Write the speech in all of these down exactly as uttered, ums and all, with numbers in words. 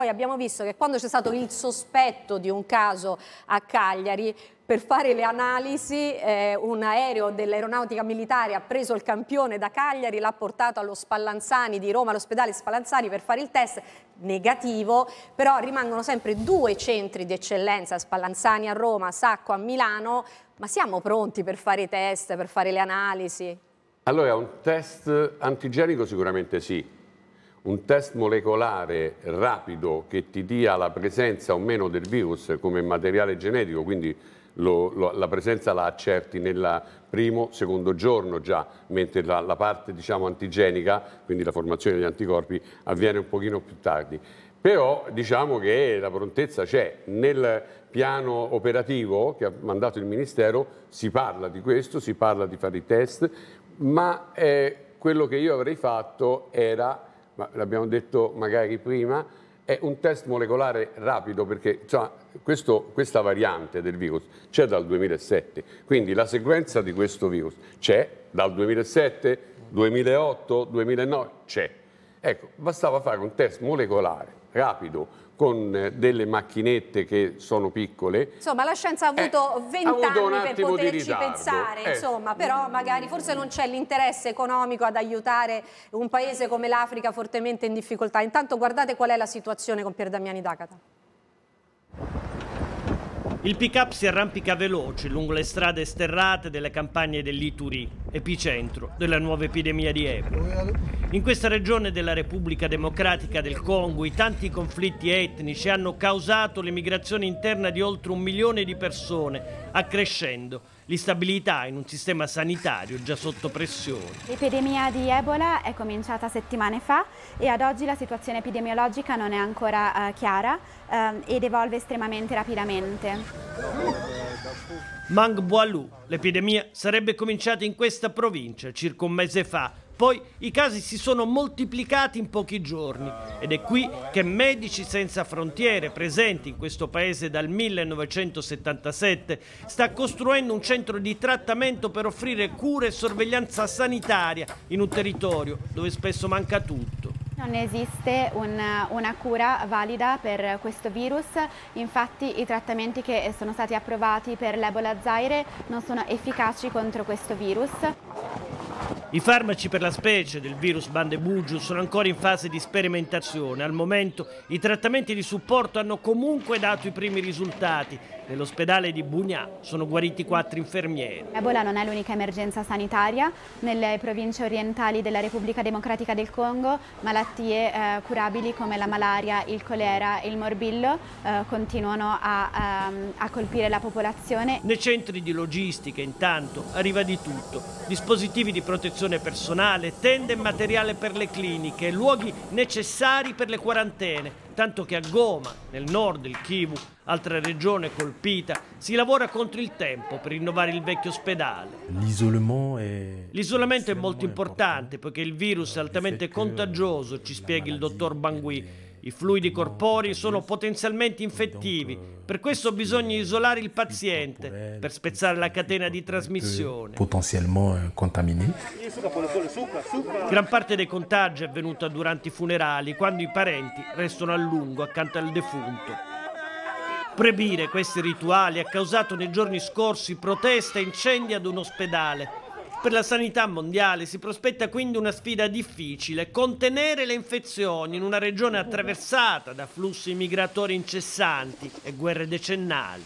Poi abbiamo visto che quando c'è stato il sospetto di un caso a Cagliari, per fare le analisi eh, un aereo dell'aeronautica militare ha preso il campione da Cagliari, l'ha portato allo Spallanzani di Roma, all'ospedale Spallanzani per fare il test, negativo, però rimangono sempre due centri di eccellenza, Spallanzani a Roma, Sacco a Milano, ma siamo pronti per fare i test, per fare le analisi? Allora, un test antigenico sicuramente sì. Un test molecolare rapido che ti dia la presenza o meno del virus come materiale genetico, quindi lo, lo, la presenza la accerti nel primo, secondo giorno già, mentre la, la parte diciamo antigenica, quindi la formazione degli anticorpi, avviene un pochino più tardi. Però diciamo che la prontezza c'è. Nel piano operativo che ha mandato il Ministero si parla di questo, si parla di fare i test, ma eh, quello che io avrei fatto era, ma l'abbiamo detto magari prima, è un test molecolare rapido, perché insomma, questo, questa variante del virus c'è dal duemilasette, quindi la sequenza di questo virus c'è dal duemilasette, duemilaotto, duemilanove, c'è. Ecco, bastava fare un test molecolare rapido con delle macchinette che sono piccole. Insomma, la scienza ha avuto vent'anni eh, per poterci pensare, eh. insomma, però magari forse non c'è l'interesse economico ad aiutare un paese come l'Africa fortemente in difficoltà. Intanto guardate qual è la situazione con Pier Damiani D'Agata. Il pick-up si arrampica veloce lungo le strade sterrate delle campagne dell'Ituri, epicentro della nuova epidemia di Ebola. In questa regione della Repubblica Democratica del Congo i tanti conflitti etnici hanno causato l'emigrazione interna di oltre un milione di persone, accrescendo l'instabilità in un sistema sanitario già sotto pressione. L'epidemia di Ebola è cominciata settimane fa e ad oggi la situazione epidemiologica non è ancora uh, chiara uh, ed evolve estremamente rapidamente. Mang Boalou, l'epidemia sarebbe cominciata in questa provincia circa un mese fa. Poi i casi si sono moltiplicati in pochi giorni ed è qui che Medici Senza Frontiere, presenti in questo paese dal millenovecentosettantasette, sta costruendo un centro di trattamento per offrire cure e sorveglianza sanitaria in un territorio dove spesso manca tutto. Non esiste una, una cura valida per questo virus, infatti i trattamenti che sono stati approvati per l'Ebola Zaire non sono efficaci contro questo virus. I farmaci per la specie del virus Bandebuju sono ancora in fase di sperimentazione. Al momento i trattamenti di supporto hanno comunque dato i primi risultati. Nell'ospedale di Bunia sono guariti quattro infermieri. Ebola non è l'unica emergenza sanitaria. Nelle province orientali della Repubblica Democratica del Congo malattie eh, curabili come la malaria, il colera e il morbillo eh, continuano a, um, a colpire la popolazione. Nei centri di logistica intanto arriva di tutto. Dispositivi di protezione personale, tende e materiale per le cliniche, luoghi necessari per le quarantene. Tanto che a Goma, nel nord del Kivu, altra regione colpita, si lavora contro il tempo per rinnovare il vecchio ospedale. L'isolamento è molto importante poiché il virus è altamente contagioso, ci spiega il dottor Bangui. I fluidi corporei sono potenzialmente infettivi, per questo bisogna isolare il paziente per spezzare la catena di trasmissione. Gran parte dei contagi è avvenuta durante i funerali, quando i parenti restano a lungo accanto al defunto. Proibire questi rituali ha causato nei giorni scorsi proteste e incendi ad un ospedale. Per la sanità mondiale si prospetta quindi una sfida difficile: contenere le infezioni in una regione attraversata da flussi migratori incessanti e guerre decennali.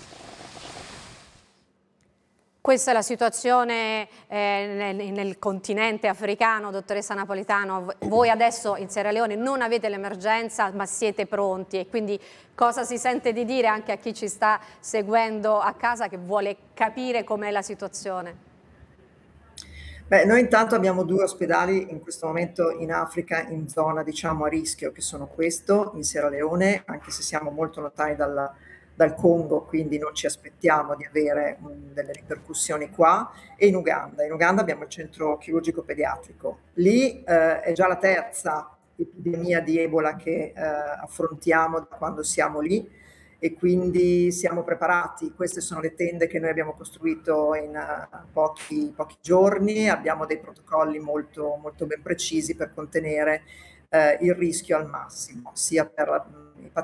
Questa è la situazione eh, nel, nel continente africano, dottoressa Napolitano. Voi adesso in Sierra Leone non avete l'emergenza, ma siete pronti, e quindi cosa si sente di dire anche a chi ci sta seguendo a casa, che vuole capire com'è la situazione? Beh, noi intanto abbiamo due ospedali in questo momento in Africa, in zona diciamo a rischio, che sono questo in Sierra Leone, anche se siamo molto lontani dal, dal Congo, quindi non ci aspettiamo di avere um, delle ripercussioni qua, e in Uganda. In Uganda abbiamo il centro chirurgico pediatrico. Lì eh, è già la terza epidemia di Ebola che eh, affrontiamo da quando siamo lì, e quindi siamo preparati. Queste sono le tende che noi abbiamo costruito in uh, pochi, pochi giorni. Abbiamo dei protocolli molto, molto ben precisi per contenere uh, il rischio al massimo, sia per